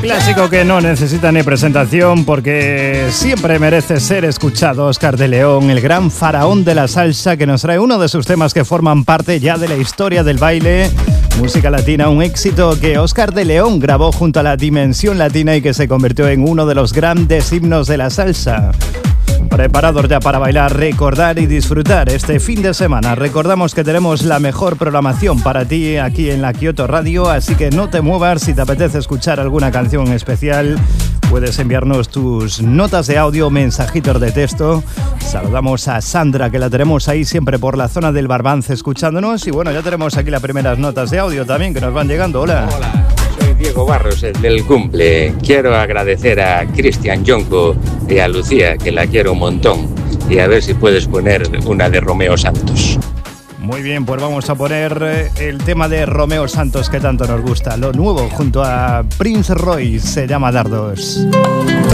Clásico que no necesita ni presentación porque siempre merece ser escuchado. Oscar de León, el gran faraón de la salsa, que nos trae uno de sus temas que forman parte ya de la historia del baile. Música latina, un éxito que Oscar de León grabó junto a la Dimensión Latina y que se convirtió en uno de los grandes himnos de la salsa. Preparados ya para bailar, recordar y disfrutar este fin de semana. Recordamos que tenemos la mejor programación para ti aquí en la Kyoto Radio, así que no te muevas. Si te apetece escuchar alguna canción especial, puedes enviarnos tus notas de audio, mensajitos de texto. Saludamos a Sandra, que la tenemos ahí siempre por la zona del Barbance escuchándonos. Y bueno, ya tenemos aquí las primeras notas de audio también que nos van llegando. Hola. Hola. Diego Barros, el del cumple. Quiero agradecer a Cristian Jonco y a Lucía, que la quiero un montón, y a ver si puedes poner una de Romeo Santos. Muy bien, pues vamos a poner el tema de Romeo Santos que tanto nos gusta, lo nuevo junto a Prince Royce, se llama Dardos.